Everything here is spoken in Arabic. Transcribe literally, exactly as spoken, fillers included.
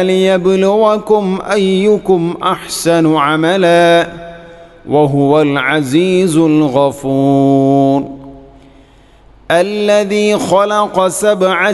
ليبلوكم أيكم أحسن عملا وهو العزيز الغفور الذي خلق سبع